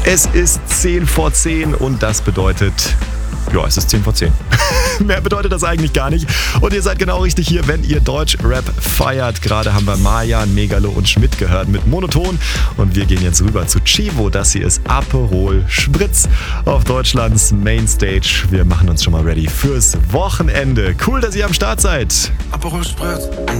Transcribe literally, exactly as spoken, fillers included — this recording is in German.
Es ist zehn vor zehn und das bedeutet, ja, es ist zehn vor zehn. Mehr bedeutet das eigentlich gar nicht. Und ihr seid genau richtig hier, wenn ihr Deutschrap feiert. Gerade haben wir Mayan, Megalo und Schmidt gehört mit Monoton. Und wir gehen jetzt rüber zu Chivo. Das hier ist Aperol Spritz auf Deutschlands Mainstage. Wir machen uns schon mal ready fürs Wochenende. Cool, dass ihr am Start seid. Aperol Spritz.